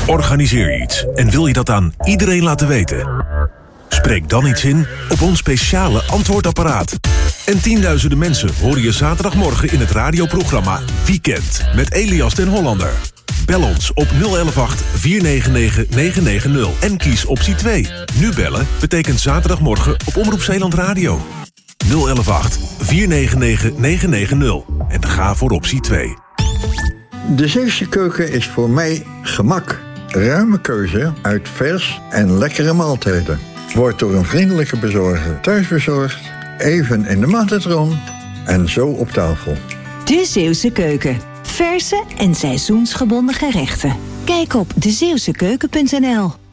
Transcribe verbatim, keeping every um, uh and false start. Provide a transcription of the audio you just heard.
Organiseer je iets en wil je dat aan iedereen laten weten? Spreek dan iets in op ons speciale antwoordapparaat. En tienduizenden mensen horen je zaterdagmorgen in het radioprogramma Weekend met Elias den Hollander. Bel ons op nul een een acht, vier negen negen, negen negen nul en kies optie twee. Nu bellen betekent zaterdagmorgen op Omroep Zeeland Radio. nul een een acht, vier negen negen, negen negen nul en ga voor optie twee. De Zeeuwse keuken is voor mij gemak. Ruime keuze uit vers en lekkere maaltijden. Wordt door een vriendelijke bezorger thuisbezorgd, even in de magnetron en zo op tafel. De Zeeuwse keuken. Verse en seizoensgebonden gerechten. Kijk op de zeeuwse keuken punt n l.